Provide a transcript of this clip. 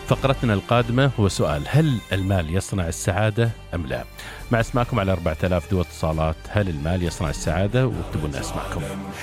فقرتنا القادمة هو سؤال: هل المال يصنع السعادة أم لا؟ مع اسمعكم على 4000 دول اتصالات. هل المال يصنع السعادة؟ واكتبوا لنا اسمعكم.